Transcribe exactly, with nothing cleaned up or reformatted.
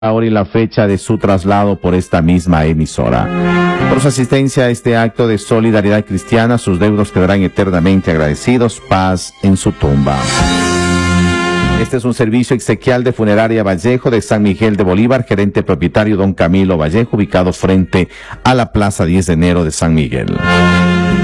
hora y la fecha de su traslado por esta misma emisora. Por su asistencia a este acto de solidaridad cristiana, sus deudos quedarán eternamente agradecidos. Paz en su tumba. Este es un servicio exequial de Funeraria Vallejo de San Miguel de Bolívar, gerente propietario don Camilo Vallejo, ubicado frente a la Plaza diez de enero de San Miguel.